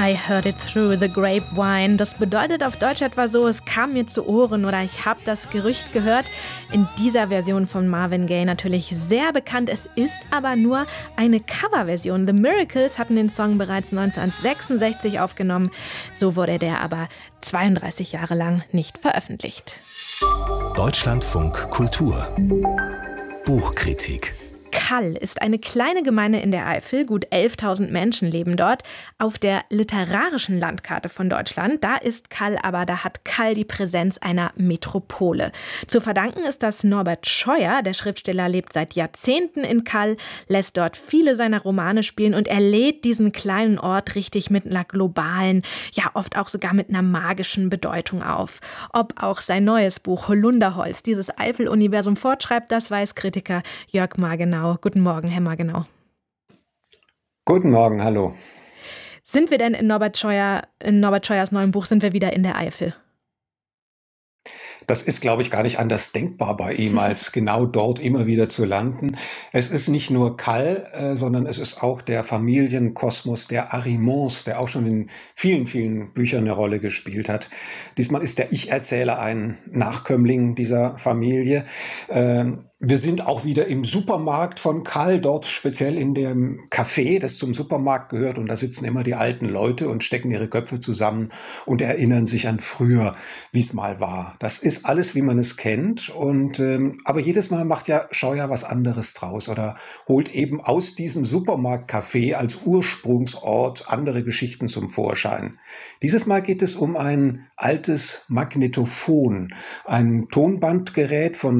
I heard it through the grapevine. Das bedeutet auf Deutsch etwa so, es kam mir zu Ohren oder ich habe das Gerücht gehört. In dieser Version von Marvin Gaye natürlich sehr bekannt. Es ist aber nur eine Coverversion. The Miracles hatten den Song bereits 1966 aufgenommen. So wurde der aber 32 Jahre lang nicht veröffentlicht. Deutschlandfunk Kultur Buchkritik. Kall ist eine kleine Gemeinde in der Eifel, gut 11.000 Menschen leben dort. Auf der literarischen Landkarte von Deutschland, da hat Kall die Präsenz einer Metropole. Zu verdanken ist das Norbert Scheuer. Der Schriftsteller lebt seit Jahrzehnten in Kall, lässt dort viele seiner Romane spielen und er lädt diesen kleinen Ort richtig mit einer globalen, ja oft auch sogar mit einer magischen Bedeutung auf. Ob auch sein neues Buch Holunderholz dieses Eifel-Universum fortschreibt, das weiß Kritiker Jörg Margenau. Guten Morgen, Herr Margenau. Guten Morgen, hallo. Sind wir denn in Norbert Scheuers neuem Buch, sind wir wieder in der Eifel? Das ist, glaube ich, gar nicht anders denkbar bei ihm, als genau dort immer wieder zu landen. Es ist nicht nur Kall, sondern es ist auch der Familienkosmos der Arimonts, der auch schon in vielen, vielen Büchern eine Rolle gespielt hat. Diesmal ist der Ich-Erzähler ein Nachkömmling dieser Familie. Wir sind auch wieder im Supermarkt von Kall, dort speziell in dem Café, das zum Supermarkt gehört. Und da sitzen immer die alten Leute und stecken ihre Köpfe zusammen und erinnern sich an früher, wie es mal war. Das ist alles, wie man es kennt. Aber jedes Mal macht ja Scheuer was anderes draus oder holt eben aus diesem Supermarktcafé als Ursprungsort andere Geschichten zum Vorschein. Dieses Mal geht es um ein altes Magnetophon, ein Tonbandgerät von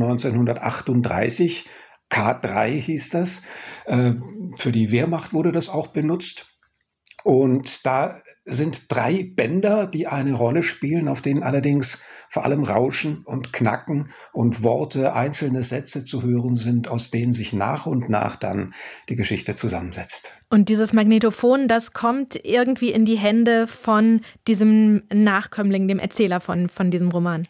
1938. K3 hieß das. Für die Wehrmacht wurde das auch benutzt. Und da sind 3 Bänder, die eine Rolle spielen, auf denen allerdings vor allem Rauschen und Knacken und Worte, einzelne Sätze zu hören sind, aus denen sich nach und nach dann die Geschichte zusammensetzt. Und dieses Magnetophon, das kommt irgendwie in die Hände von diesem Nachkömmling, dem Erzähler von diesem Roman.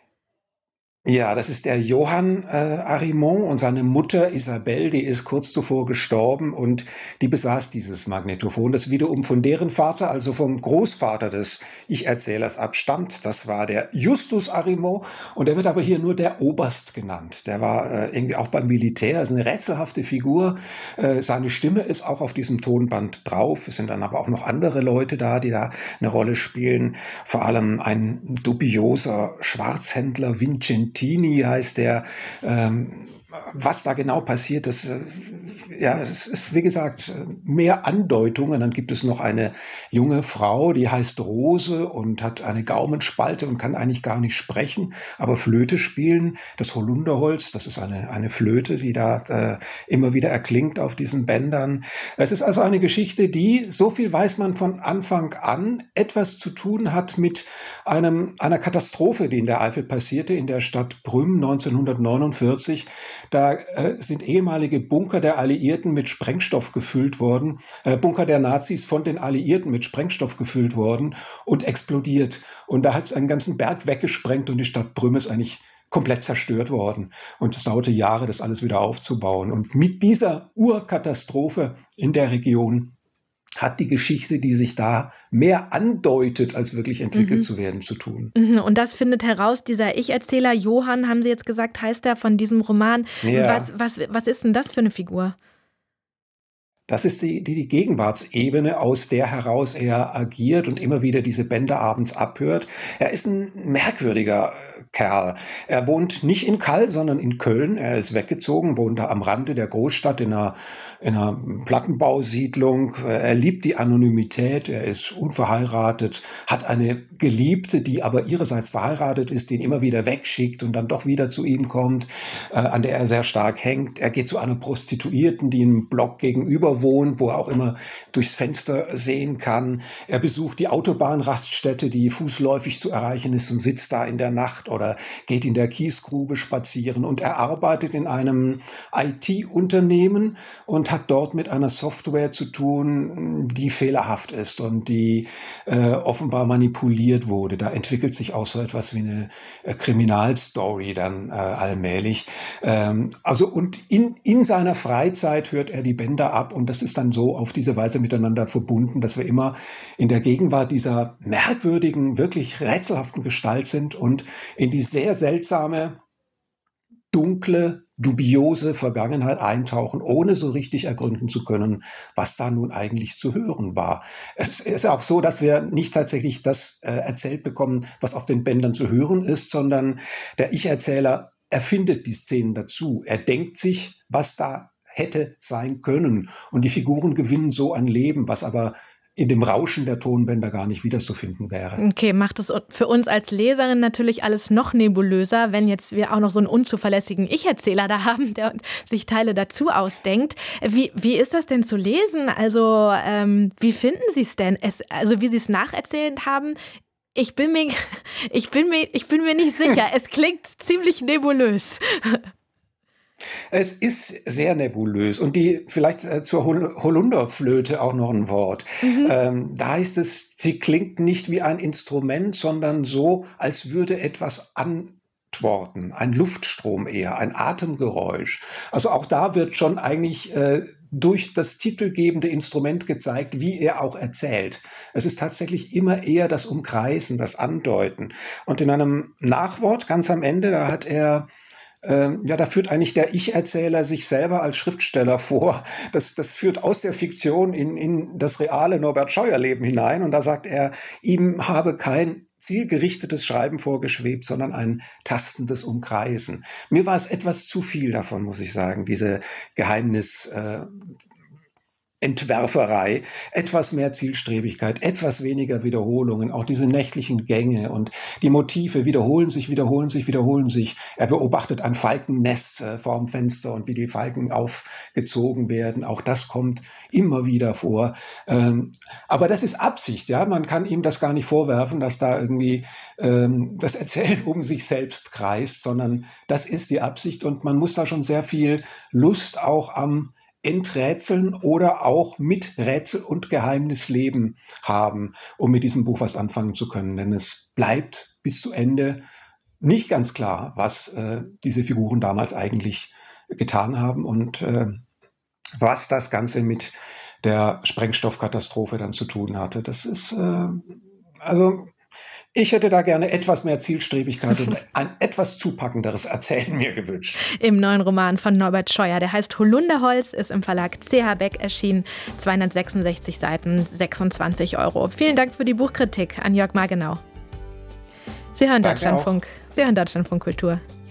Ja, das ist der Johann Arimont und seine Mutter Isabelle, die ist kurz zuvor gestorben und die besaß dieses Magnetophon, das wiederum von deren Vater, also vom Großvater des Ich-Erzählers abstammt. Das war der Justus Arimont und der wird aber hier nur der Oberst genannt. Der war irgendwie auch beim Militär, ist eine rätselhafte Figur. Seine Stimme ist auch auf diesem Tonband drauf. Es sind dann aber auch noch andere Leute da, die da eine Rolle spielen. Vor allem ein dubioser Schwarzhändler, Vincentini heißt der. Was da genau passiert, es ist, wie gesagt, mehr Andeutungen. Dann gibt es noch eine junge Frau, die heißt Rose und hat eine Gaumenspalte und kann eigentlich gar nicht sprechen, aber Flöte spielen. Das Holunderholz, das ist eine Flöte, die da immer wieder erklingt auf diesen Bändern. Es ist also eine Geschichte, die, so viel weiß man von Anfang an, etwas zu tun hat mit einer Katastrophe, die in der Eifel passierte, in der Stadt Brünn 1949. Da sind ehemalige Bunker der Alliierten mit Sprengstoff gefüllt worden, Bunker der Nazis von den Alliierten mit Sprengstoff gefüllt worden und explodiert. Und da hat es einen ganzen Berg weggesprengt und die Stadt Brünn ist eigentlich komplett zerstört worden. Und es dauerte Jahre, das alles wieder aufzubauen. Und mit dieser Urkatastrophe in der Region hat die Geschichte, die sich da mehr andeutet, als wirklich entwickelt zu werden, zu tun. Und das findet heraus dieser Ich-Erzähler Johann, haben Sie jetzt gesagt, heißt er von diesem Roman. Ja. Was ist denn das für eine Figur? Das ist die Gegenwartsebene, aus der heraus er agiert und immer wieder diese Bänder abends abhört. Er ist ein merkwürdiger Kerl. Er wohnt nicht in Kall, sondern in Köln. Er ist weggezogen, wohnt da am Rande der Großstadt in einer Plattenbausiedlung. Er liebt die Anonymität. Er ist unverheiratet, hat eine Geliebte, die aber ihrerseits verheiratet ist, den immer wieder wegschickt und dann doch wieder zu ihm kommt, an der er sehr stark hängt. Er geht zu einer Prostituierten, die im Block gegenüber wohnt, wo er auch immer durchs Fenster sehen kann. Er besucht die Autobahnraststätte, die fußläufig zu erreichen ist und sitzt da in der Nacht oder oder geht in der Kiesgrube spazieren. Und er arbeitet in einem IT-Unternehmen und hat dort mit einer Software zu tun, die fehlerhaft ist und die offenbar manipuliert wurde. Da entwickelt sich auch so etwas wie eine Kriminalstory dann allmählich. Und in seiner Freizeit hört er die Bänder ab und das ist dann so auf diese Weise miteinander verbunden, dass wir immer in der Gegenwart dieser merkwürdigen, wirklich rätselhaften Gestalt sind und in die sehr seltsame, dunkle, dubiose Vergangenheit eintauchen, ohne so richtig ergründen zu können, was da nun eigentlich zu hören war. Es ist auch so, dass wir nicht tatsächlich das erzählt bekommen, was auf den Bändern zu hören ist, sondern der Ich-Erzähler erfindet die Szenen dazu. Er denkt sich, was da hätte sein können. Und die Figuren gewinnen so an Leben, was aber in dem Rauschen der Tonbänder gar nicht wiederzufinden wäre. Okay, macht es für uns als Leserin natürlich alles noch nebulöser, wenn jetzt wir auch noch so einen unzuverlässigen Ich-Erzähler da haben, der sich Teile dazu ausdenkt. Wie ist das denn zu lesen? Also wie finden Sie es denn? Also wie Sie es nacherzählt haben, ich bin mir nicht sicher. Es klingt ziemlich nebulös. Es ist sehr nebulös und vielleicht zur Holunderflöte auch noch ein Wort. Da heißt es, sie klingt nicht wie ein Instrument, sondern so, als würde etwas antworten. Ein Luftstrom eher, ein Atemgeräusch. Also auch da wird schon eigentlich durch das titelgebende Instrument gezeigt, wie er auch erzählt. Es ist tatsächlich immer eher das Umkreisen, das Andeuten. Und in einem Nachwort ganz am Ende, da hat er da führt eigentlich der Ich-Erzähler sich selber als Schriftsteller vor. Das führt aus der Fiktion in das reale Norbert-Scheuer-Leben hinein. Und da sagt er, ihm habe kein zielgerichtetes Schreiben vorgeschwebt, sondern ein tastendes Umkreisen. Mir war es etwas zu viel davon, muss ich sagen, diese Entwerferei, etwas mehr Zielstrebigkeit, etwas weniger Wiederholungen, auch diese nächtlichen Gänge und die Motive wiederholen sich. Er beobachtet ein Falkennest vorm Fenster und wie die Falken aufgezogen werden. Auch das kommt immer wieder vor. Aber das ist Absicht, ja. Man kann ihm das gar nicht vorwerfen, dass da irgendwie das Erzählen um sich selbst kreist, sondern das ist die Absicht und man muss da schon sehr viel Lust auch am Enträtseln oder auch mit Rätsel und Geheimnisleben haben, um mit diesem Buch was anfangen zu können. Denn es bleibt bis zu Ende nicht ganz klar, was diese Figuren damals eigentlich getan haben und was das Ganze mit der Sprengstoffkatastrophe dann zu tun hatte. Das ist ich hätte da gerne etwas mehr Zielstrebigkeit und ein etwas zupackenderes Erzählen mir gewünscht. Im neuen Roman von Norbert Scheuer, der heißt Holunderholz, ist im Verlag CH Beck erschienen. 266 Seiten, 26 €. Vielen Dank für die Buchkritik an Jörg Margenau. Sie hören Deutschlandfunk Kultur.